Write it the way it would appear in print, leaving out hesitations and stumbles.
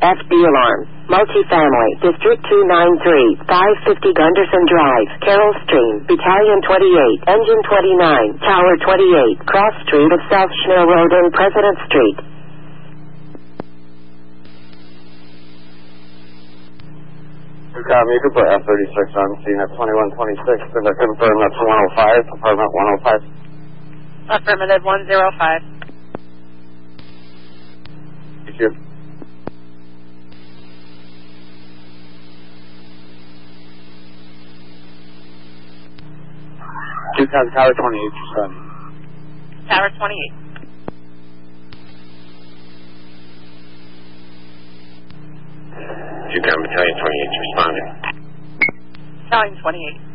FD alarm. Multifamily, District 293, 550 Gunderson Drive, Carroll Stream, Battalion 28, Engine 29, Tower 28, Cross Street of South Schnell Road and President Street. You can put F-36 on scene at 2126, and I confirm that's 105, apartment 105. Affirmative, 105. Thank you. Tower 28, responding. Tower 28. Battalion 28, responding. Battalion 28.